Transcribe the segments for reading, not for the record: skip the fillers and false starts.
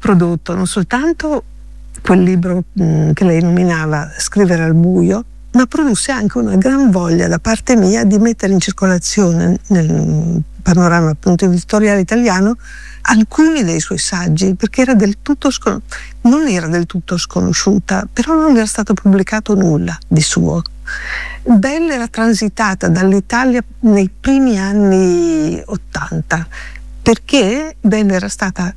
prodotto non soltanto quel libro che lei nominava Scrivere al buio, ma produsse anche una gran voglia da parte mia di mettere in circolazione nel panorama appunto editoriale italiano alcuni dei suoi saggi, perché era non era del tutto sconosciuta, però non era stato pubblicato nulla di suo. Belle era transitata dall'Italia nei primi anni '80, perché Belle era stata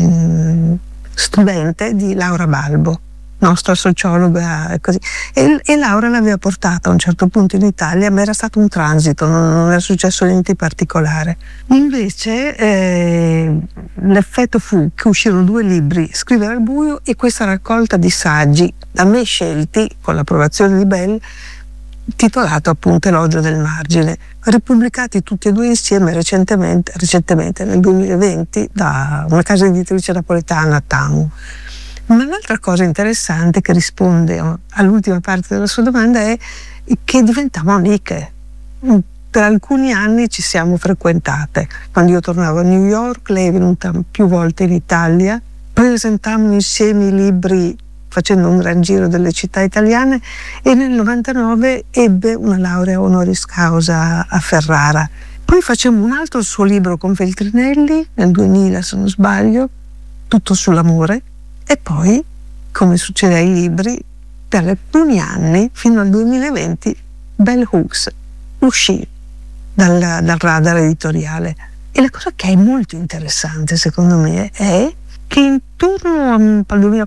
studente di Laura Balbo, nostra sociologa, così. E Laura l'aveva portata a un certo punto in Italia, ma era stato un transito, non era successo niente di particolare. Invece l'effetto fu che uscirono 2 libri, Scrivere al buio e questa raccolta di saggi da me scelti con l'approvazione di Bell, titolato appunto Elogio del margine, ripubblicati tutti e 2 insieme recentemente nel 2020 da una casa editrice napoletana, Tamu. Ma l'altra cosa interessante che risponde all'ultima parte della sua domanda è che diventavamo amiche. Per alcuni anni ci siamo frequentate. Quando io tornavo a New York, lei è venuta più volte in Italia, presentammo insieme i libri facendo un gran giro delle città italiane e nel 99 ebbe una laurea honoris causa a Ferrara. Poi facemmo un altro suo libro con Feltrinelli, nel 2000 se non sbaglio, tutto sull'amore. E poi, come succede ai libri, per alcuni anni, fino al 2020, Bell Hooks uscì dal radar editoriale. E la cosa che è molto interessante, secondo me, è che intorno al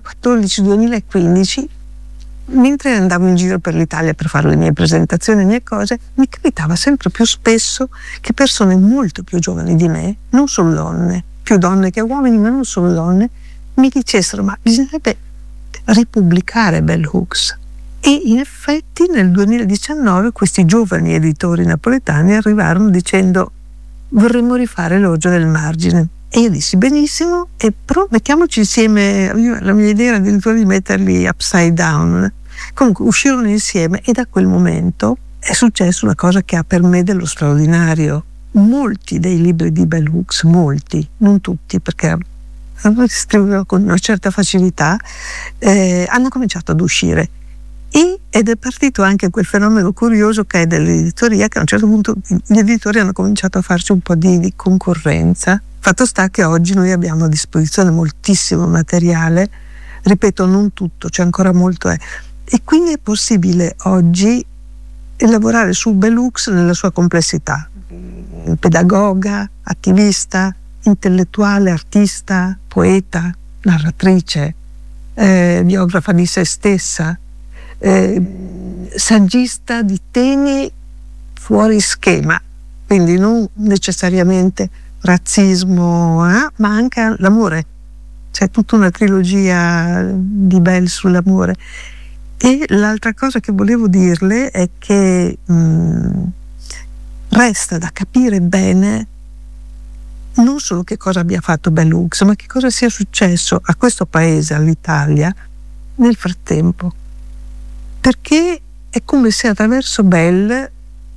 2014-2015, mentre andavo in giro per l'Italia per fare le mie presentazioni, le mie cose, mi capitava sempre più spesso che persone molto più giovani di me, non solo donne, più donne che uomini, ma non solo donne, mi dicessero: ma bisognerebbe ripubblicare Bell Hooks. E in effetti nel 2019 questi giovani editori napoletani arrivarono dicendo: vorremmo rifare Elogio del margine. E io dissi: benissimo, però mettiamoci insieme. La mia idea era addirittura di metterli upside down. Comunque uscirono insieme e da quel momento è successa una cosa che ha per me dello straordinario. Molti dei libri di Bell Hooks, molti, non tutti, perché scrivevo con una certa facilità, hanno cominciato ad uscire ed è partito anche quel fenomeno curioso che è dell'editoria, che a un certo punto gli editori hanno cominciato a farci un po' di concorrenza. Fatto sta che oggi noi abbiamo a disposizione moltissimo materiale, ripeto, non tutto, c'è ancora molto e quindi è possibile oggi lavorare su Bell Hooks nella sua complessità, pedagoga, attivista, intellettuale, artista, poeta, narratrice, biografa di se stessa, saggista di temi fuori schema, quindi non necessariamente razzismo, ma anche l'amore. C'è tutta una trilogia di Bell sull'amore. E l'altra cosa che volevo dirle è che resta da capire bene non solo che cosa abbia fatto Bell Hooks, ma che cosa sia successo a questo paese, all'Italia, nel frattempo. Perché è come se attraverso Bell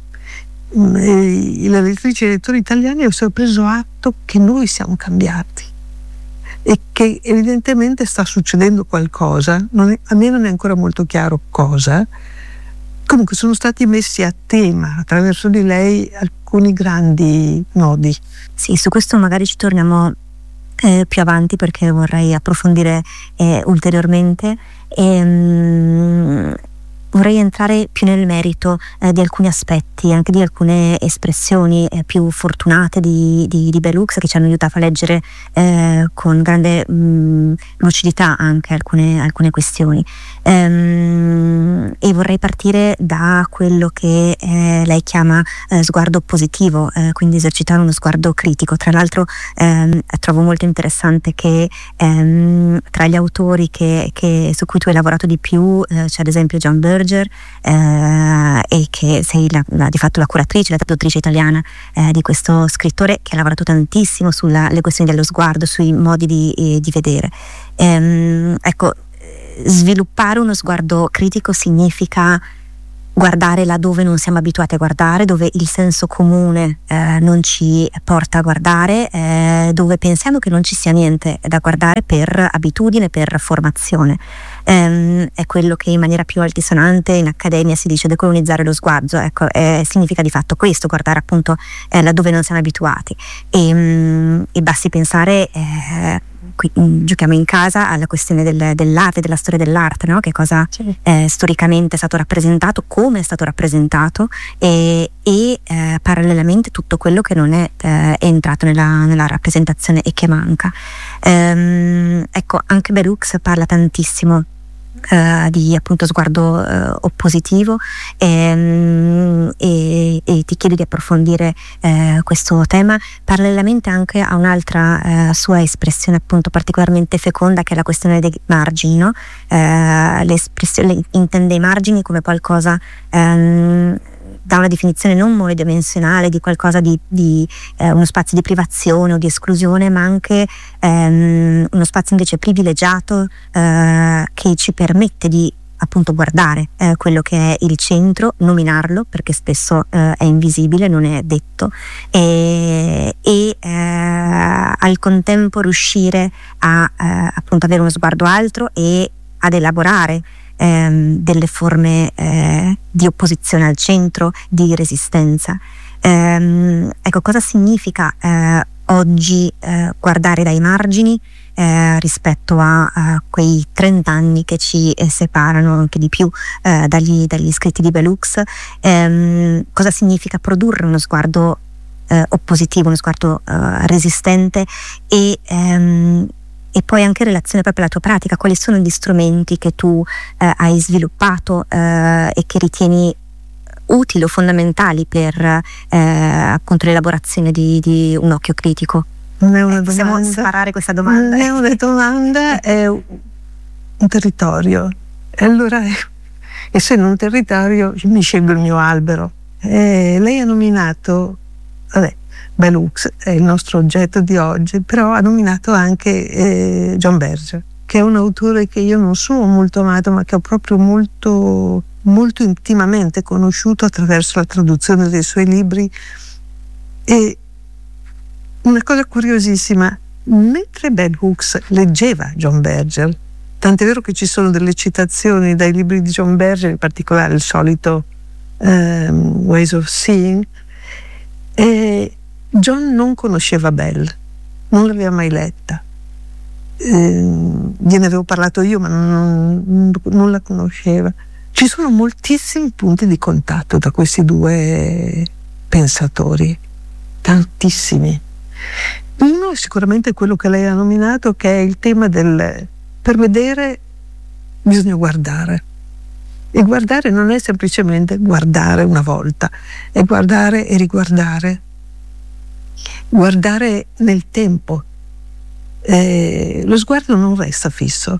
le lettrici e i lettori italiani avessero preso atto che noi siamo cambiati e che evidentemente sta succedendo qualcosa, a me non è ancora molto chiaro cosa. Comunque sono stati messi a tema attraverso di lei alcuni grandi nodi. Sì, su questo magari ci torniamo più avanti, perché vorrei approfondire ulteriormente vorrei entrare più nel merito di alcuni aspetti, anche di alcune espressioni più fortunate di Bell Hooks, che ci hanno aiutato a leggere con grande lucidità anche alcune questioni. E vorrei partire da quello che lei chiama sguardo positivo, quindi esercitare uno sguardo critico. Tra l'altro trovo molto interessante che tra gli autori su cui tu hai lavorato di più c'è ad esempio John Berger, e che sei di fatto la curatrice, la traduttrice italiana di questo scrittore, che ha lavorato tantissimo sulle questioni dello sguardo, sui modi di vedere. Ecco, sviluppare uno sguardo critico significa guardare laddove non siamo abituati a guardare, dove il senso comune non ci porta a guardare, dove pensiamo che non ci sia niente da guardare per abitudine, per formazione. È quello che in maniera più altisonante in accademia si dice decolonizzare lo sguardo, ecco, significa di fatto questo, guardare appunto laddove non siamo abituati, e basti pensare qui, giochiamo in casa alla questione dell'arte, della storia dell'arte, no? Che cosa storicamente è stato rappresentato, come è stato rappresentato, e parallelamente tutto quello che non è entrato nella rappresentazione e che manca. Ecco, anche Bell Hooks parla tantissimo di appunto sguardo oppositivo, e ti chiedo di approfondire questo tema parallelamente anche a un'altra sua espressione appunto particolarmente feconda, che è la questione dei margini, no? L'espressione intende i margini come qualcosa da una definizione non monodimensionale di qualcosa di uno spazio di privazione o di esclusione, ma anche uno spazio invece privilegiato che ci permette di appunto guardare quello che è il centro, nominarlo perché spesso è invisibile, non è detto, e al contempo riuscire a appunto avere uno sguardo altro e ad elaborare delle forme di opposizione al centro, di resistenza. Ecco, cosa significa oggi guardare dai margini rispetto a quei 30 anni che ci separano, anche di più, dagli scritti di Bell Hooks? Cosa significa produrre uno sguardo oppositivo, uno sguardo resistente, e poi anche in relazione proprio alla tua pratica, quali sono gli strumenti che tu hai sviluppato e che ritieni utili o fondamentali per appunto l'elaborazione di un occhio critico? Non è una Possiamo domanda. sparare questa domanda? Non è una domanda, è un territorio. E allora, essendo un territorio, mi scelgo il mio albero. Lei ha nominato, Bell Hooks è il nostro oggetto di oggi, però ha nominato anche John Berger, che è un autore che io non sono molto amato, ma che ho proprio molto, molto intimamente conosciuto attraverso la traduzione dei suoi libri. E una cosa curiosissima, mentre Bell Hooks leggeva John Berger, tant'è vero che ci sono delle citazioni dai libri di John Berger, in particolare il solito Ways of Seeing, John non conosceva Bell, non l'aveva mai letta. Gliene avevo parlato io, ma non la conosceva. Ci sono moltissimi punti di contatto da questi due pensatori, tantissimi. Uno è sicuramente quello che lei ha nominato, che è il tema per vedere bisogna guardare. E guardare non è semplicemente guardare una volta, è guardare e riguardare. Guardare nel tempo. Lo sguardo non resta fisso.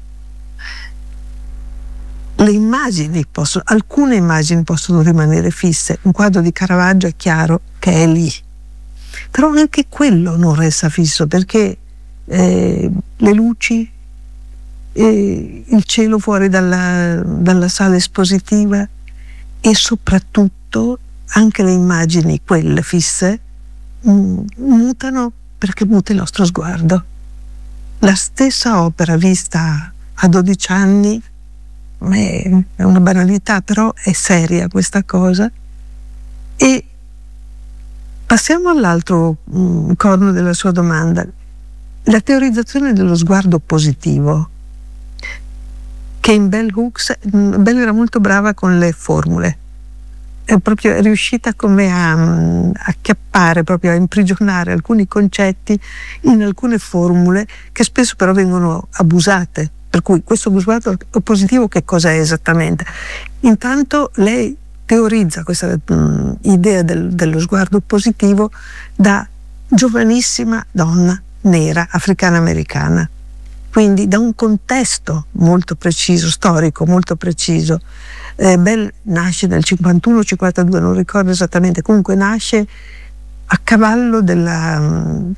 Alcune immagini possono rimanere fisse. Un quadro di Caravaggio è chiaro che è lì, però anche quello non resta fisso, perché le luci, il cielo fuori dalla sala espositiva, e soprattutto anche le immagini, quelle fisse, mutano perché muta il nostro sguardo. La stessa opera vista a 12 anni è una banalità, però è seria questa cosa. E passiamo all'altro corno della sua domanda, la teorizzazione dello sguardo positivo, che in Bell Hooks, Bell era molto brava con le formule, è proprio riuscita come a acchiappare, proprio a imprigionare alcuni concetti in alcune formule che spesso però vengono abusate. Per cui questo sguardo positivo che cosa è esattamente? Intanto lei teorizza questa idea dello sguardo positivo da giovanissima donna nera africana-americana, quindi da un contesto molto preciso, storico molto preciso. Bell nasce nel 51-52, non ricordo esattamente, comunque nasce a cavallo della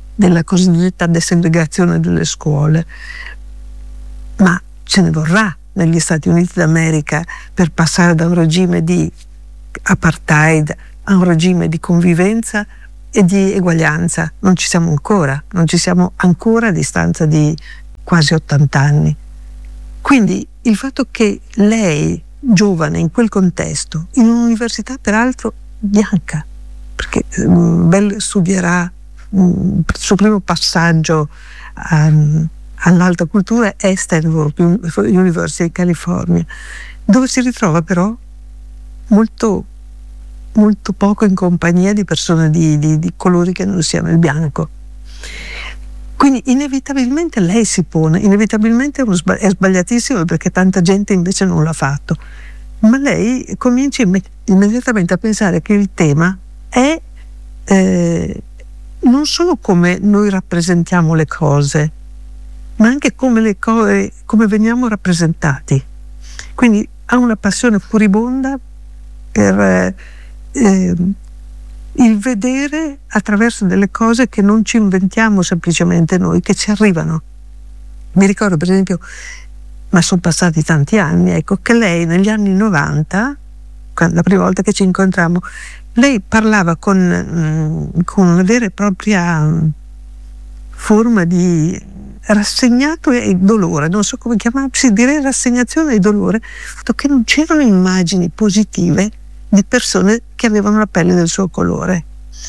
cosiddetta desegregazione delle scuole, ma ce ne vorrà negli Stati Uniti d'America per passare da un regime di apartheid a un regime di convivenza e di eguaglianza. Non ci siamo ancora a distanza di quasi 80 anni. Quindi il fatto che lei, giovane in quel contesto, in un'università peraltro bianca, perché Bell studierà il suo primo passaggio all'alta cultura è Stanford University di California, dove si ritrova però molto, molto poco in compagnia di persone di colori che non siano il bianco. Quindi inevitabilmente lei si pone, inevitabilmente è sbagliatissimo perché tanta gente invece non l'ha fatto, ma lei comincia immediatamente a pensare che il tema è non solo come noi rappresentiamo le cose, ma anche come veniamo rappresentati. Quindi ha una passione furibonda per il vedere attraverso delle cose che non ci inventiamo semplicemente noi, che ci arrivano. Mi ricordo per esempio, ma sono passati tanti anni, ecco, che lei negli anni 90, la prima volta che ci incontrammo, lei parlava con una vera e propria forma di rassegnato e dolore, non so come chiamarsi, direi rassegnazione e dolore, che non c'erano immagini positive di persone che avevano la pelle del suo colore.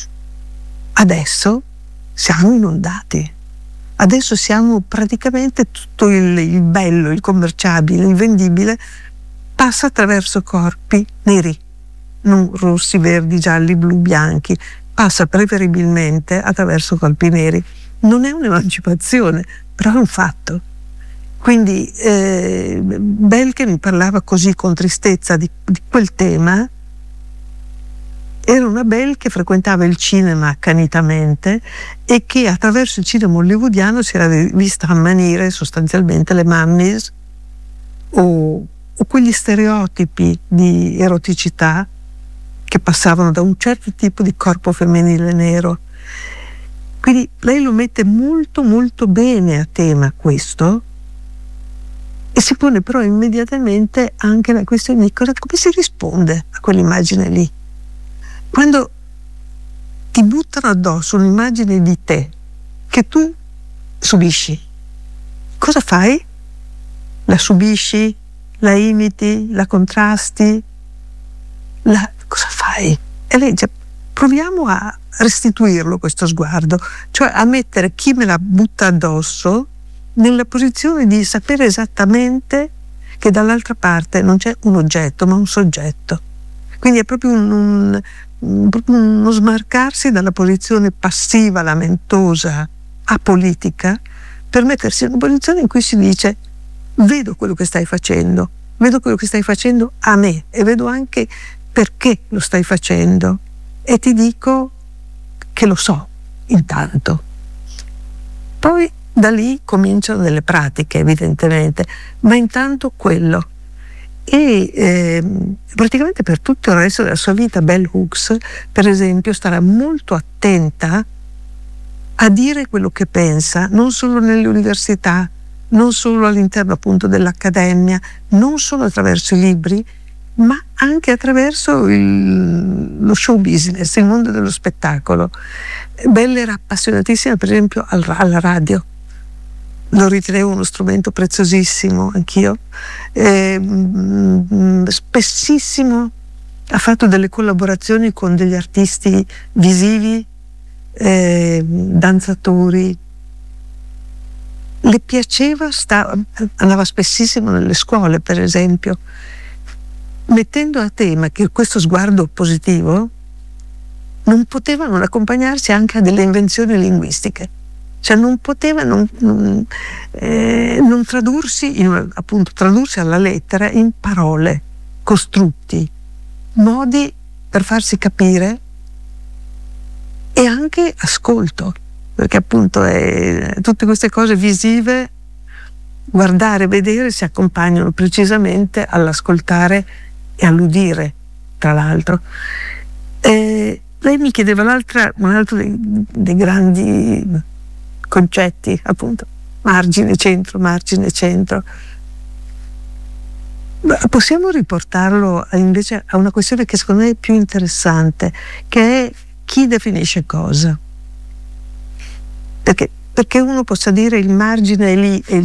Adesso siamo inondati, adesso siamo praticamente tutto il bello, il commerciabile, il vendibile passa attraverso corpi neri, non rossi, verdi, gialli, blu, bianchi, passa preferibilmente attraverso corpi neri. Non è un'emancipazione, però è un fatto. Quindi Bell, che mi parlava così con tristezza di quel tema, era una Bell che frequentava il cinema accanitamente e che attraverso il cinema hollywoodiano si era vista ammanire sostanzialmente le mummies o quegli stereotipi di eroticità che passavano da un certo tipo di corpo femminile nero. Quindi lei lo mette molto molto bene a tema questo, e si pone però immediatamente anche la questione di come si risponde a quell'immagine lì. Quando ti buttano addosso un'immagine di te che tu subisci, cosa fai? La subisci? La imiti? La contrasti? Cosa fai? E lei dice, proviamo a restituirlo questo sguardo, cioè a mettere chi me la butta addosso nella posizione di sapere esattamente che dall'altra parte non c'è un oggetto ma un soggetto. Quindi è proprio uno smarcarsi dalla posizione passiva, lamentosa, apolitica, per mettersi in una posizione in cui si dice: vedo quello che stai facendo a me e vedo anche perché lo stai facendo e ti dico che lo so intanto. Poi da lì cominciano delle pratiche, evidentemente, ma intanto quello. E praticamente per tutto il resto della sua vita Bell Hooks, per esempio, starà molto attenta a dire quello che pensa, non solo nelle università, non solo all'interno appunto dell'accademia, non solo attraverso i libri, ma anche attraverso lo show business, il mondo dello spettacolo. Bell era appassionatissima per esempio alla radio. Lo ritenevo uno strumento preziosissimo anch'io. Spessissimo ha fatto delle collaborazioni con degli artisti visivi, danzatori. Le piaceva, andava spessissimo nelle scuole, per esempio, mettendo a tema che questo sguardo positivo non poteva non accompagnarsi anche a delle invenzioni linguistiche. Cioè non poteva non tradursi, appunto tradursi alla lettera in parole, costrutti, modi per farsi capire e anche ascolto, perché appunto tutte queste cose visive, guardare, vedere, si accompagnano precisamente all'ascoltare e all'udire, tra l'altro. Lei mi chiedeva un altro dei grandi concetti, appunto, margine, centro. Possiamo riportarlo invece a una questione che secondo me è più interessante, che è chi definisce cosa. Perché uno possa dire il margine è lì e